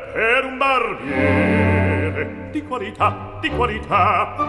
per un barbiere di qualità, di qualità.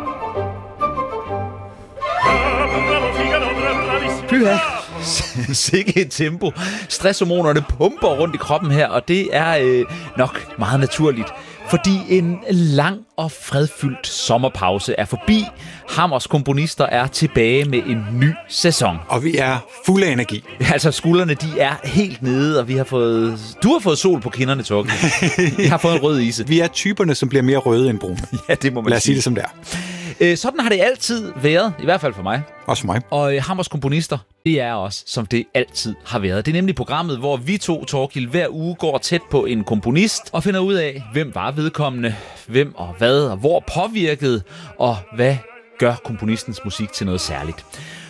Pyha. Sikke et tempo. Stresshormonerne pumper rundt i kroppen her, og det er nok meget naturligt. Fordi en lang og fredfyldt sommerpause er forbi. Hammers komponister er tilbage med en ny sæson. Og vi er fulde af energi. Altså skuldrene, de er helt nede, og du har fået sol på kinderne, Torkild. Jeg har fået en rød ise. Vi er typerne, som bliver mere røde end brune. Ja, det må man Lad os sige det som det er. Sådan har det altid været, i hvert fald for mig. Også for mig. Og Hammers komponister, det er også, som det altid har været. Det er nemlig programmet, hvor vi to, Torkild, hver uge går tæt på en komponist og finder ud af, hvem var vedkommende, hvem og hvad og hvor påvirket, og hvad gør komponistens musik til noget særligt.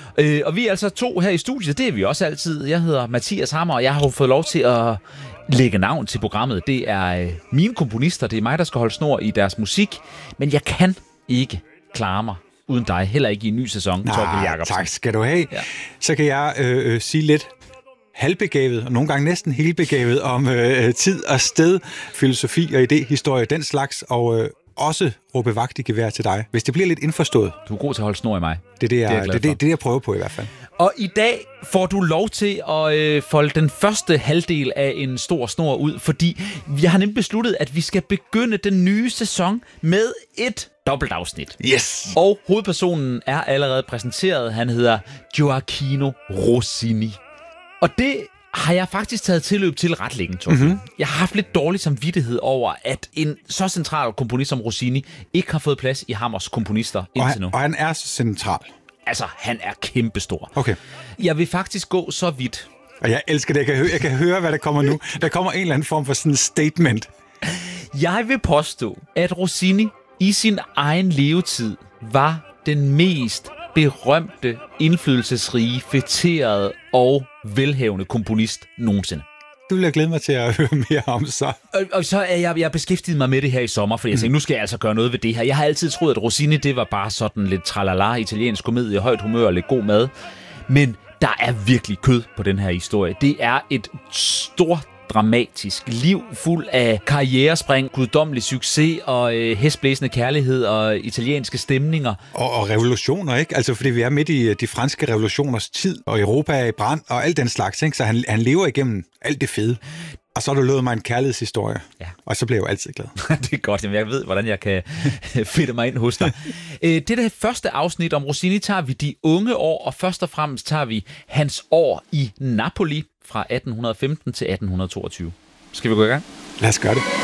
Og vi er altså to her i studiet, det er vi også altid. Jeg hedder Mathias Hammer, og jeg har jo fået lov til at lægge navn til programmet. Det er mine komponister, det er mig, der skal holde snor i deres musik, men jeg kan ikke klare mig uden dig, heller ikke i en ny sæson, Torkild Jacobsen. Tak skal du have. Ja. Så kan jeg sige lidt halvbegavet, og nogle gange næsten helbegavet om tid og sted, filosofi og idé, historie, den slags, og også råbe vagt i gevær til dig, hvis det bliver lidt indforstået. Du er god til at holde snor i mig. Det er det, jeg prøver på i hvert fald. Og i dag får du lov til at folde den første halvdel af en stor snor ud, fordi vi har nemlig besluttet, at vi skal begynde den nye sæson med et dobbeltafsnit. Yes! Og hovedpersonen er allerede præsenteret. Han hedder Gioacchino Rossini. Og det har jeg faktisk taget tilløb til ret længe, Torben. Mm-hmm. Jeg har haft lidt dårlig samvittighed over, at en så central komponist som Rossini ikke har fået plads i Hammers komponister indtil nu. Og han er så central. Altså, han er kæmpestor. Okay. Jeg vil faktisk gå så vidt. Og jeg elsker det. Jeg kan høre, hvad der kommer nu. Der kommer en eller anden form for sådan en statement. Jeg vil påstå, at Rossini i sin egen levetid var den mest berømte, indflydelsesrige, fætterede og velhavende komponist nogensinde. Det vil jeg glæde mig til at høre mere om så. Og så er jeg beskæftiget mig med det her i sommer, fordi jeg tænkte, nu skal jeg altså gøre noget ved det her. Jeg har altid troet, at Rossini, det var bare sådan lidt tralala, italiensk komedie, højt humør og lidt god mad. Men der er virkelig kød på den her historie. Det er et stort dramatisk liv, fuld af karrierespring, guddommelig succes og hestblæsende kærlighed og italienske stemninger. Og revolutioner, ikke? Altså, fordi vi er midt i de franske revolutioners tid, og Europa er i brand, og alt den slags, ikke? Så han lever igennem alt det fede. Og så har du lovet mig en kærlighedshistorie, ja. Og så bliver jeg jo altid glad. Det er godt, jamen jeg ved, hvordan jeg kan fedte mig ind hos dig. Det første afsnit om Rossini tager vi de unge år, og først og fremmest tager vi hans år i Napoli fra 1815 til 1822. Skal vi gå i gang? Lad os gøre det.